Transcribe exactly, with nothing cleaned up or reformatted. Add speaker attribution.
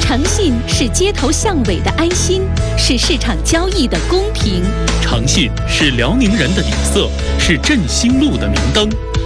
Speaker 1: 诚信是街头巷尾的安心，是市场交易的公平。
Speaker 2: 诚信是辽宁人的底色，是振兴路的明灯。